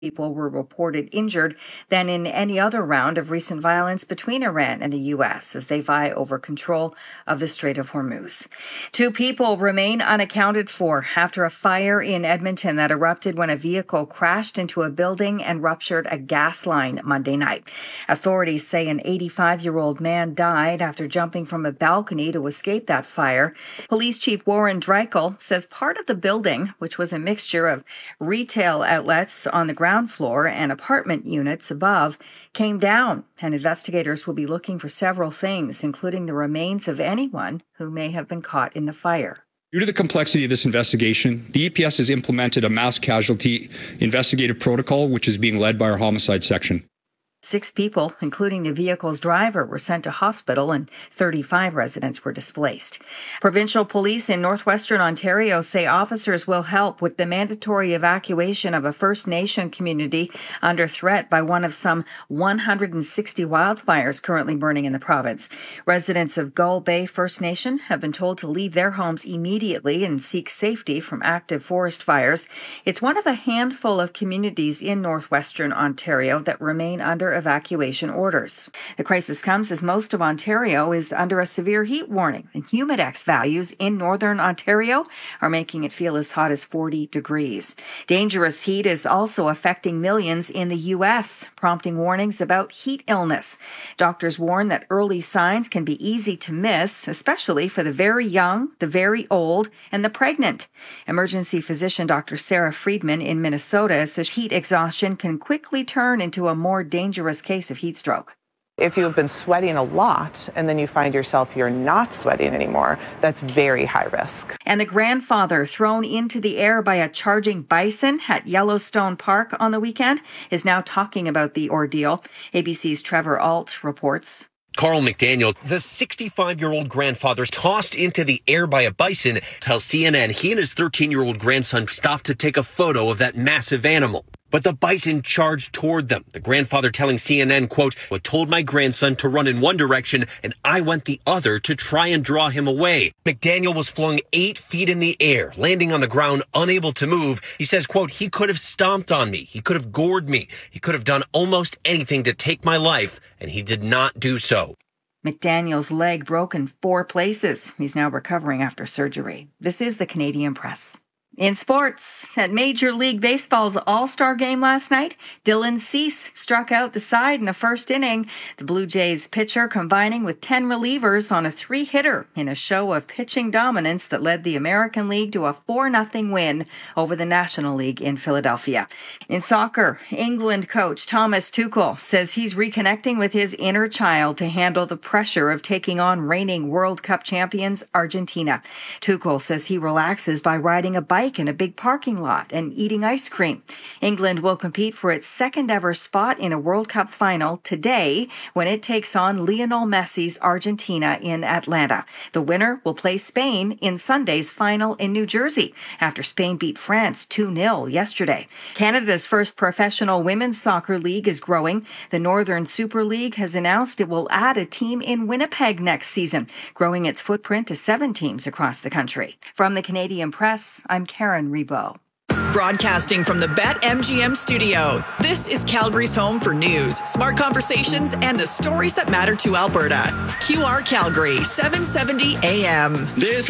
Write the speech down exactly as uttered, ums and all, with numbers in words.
people were reported injured than in any other round of recent violence between Iran and the U S as they vie over control of the Strait of Hormuz. Two people remain unaccounted for after a fire in Edmonton that erupted when a vehicle crashed into a building and ruptured a gas line Monday night. Authorities say an eighty-five-year-old man died after jumping from a balcony to escape that fire. Police Chief Warren Dreichel says part of the building, which was a mixture of retail outlets on the ground floor and apartment units above, came down, and investigators will be looking for several things, including the remains of anyone who may have been caught in the fire. Due to the complexity of this investigation, the E P S has implemented a mass casualty investigative protocol, which is being led by our homicide section. Six people, including the vehicle's driver, were sent to hospital and thirty-five residents were displaced. Provincial police in northwestern Ontario say officers will help with the mandatory evacuation of a First Nation community under threat by one of some one hundred sixty wildfires currently burning in the province. Residents of Gull Bay First Nation have been told to leave their homes immediately and seek safety from active forest fires. It's one of a handful of communities in northwestern Ontario that remain under evacuation orders. The crisis comes as most of Ontario is under a severe heat warning, and humidex values in northern Ontario are making it feel as hot as forty degrees. Dangerous heat is also affecting millions in the U S, prompting warnings about heat illness. Doctors warn that early signs can be easy to miss, especially for the very young, the very old, and the pregnant. Emergency physician Doctor Sarah Friedman in Minnesota says heat exhaustion can quickly turn into a more dangerous case of heat stroke. If you've been sweating a lot and then you find yourself you're not sweating anymore, that's very high risk. And the grandfather thrown into the air by a charging bison at Yellowstone Park on the weekend is now talking about the ordeal. A B C's Trevor Alt reports. Carl McDaniel, the sixty-five-year-old grandfather tossed into the air by a bison, tells C N N he and his thirteen-year-old grandson stopped to take a photo of that massive animal. But the bison charged toward them. The grandfather telling C N N, quote, "I told my grandson to run in one direction and I went the other to try and draw him away." McDaniel was flung eight feet in the air, landing on the ground, unable to move. He says, quote, "He could have stomped on me. He could have gored me. He could have done almost anything to take my life, and he did not do so." McDaniel's leg broke in four places. He's now recovering after surgery. This is the Canadian Press. In sports, at Major League Baseball's All-Star game last night, Dylan Cease struck out the side in the first inning. The Blue Jays pitcher combining with ten relievers on a three-hitter in a show of pitching dominance that led the American League to a four nothing win over the National League in Philadelphia. In soccer, England coach Thomas Tuchel says he's reconnecting with his inner child to handle the pressure of taking on reigning World Cup champions Argentina. Tuchel says he relaxes by riding a bike in a big parking lot and eating ice cream. England will compete for its second ever spot in a World Cup final today when it takes on Lionel Messi's Argentina in Atlanta. The winner will play Spain in Sunday's final in New Jersey after Spain beat France two nil yesterday. Canada's first professional women's soccer league is growing. The Northern Super League has announced it will add a team in Winnipeg next season, growing its footprint to seven teams across the country. From the Canadian Press, I'm Karen Rebo. Broadcasting from the BetMGM studio, this is Calgary's home for news, smart conversations, and the stories that matter to Alberta. Q R Calgary, seven seventy A M. This